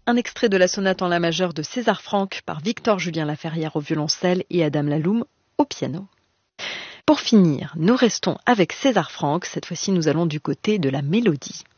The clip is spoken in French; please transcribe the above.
un extrait de la sonate en la majeure de César Franck par Victor-Julien Laferrière au violoncelle et Adam Laloum au piano. Pour finir, nous restons avec César Franck. Cette fois-ci, nous allons du côté de la mélodie.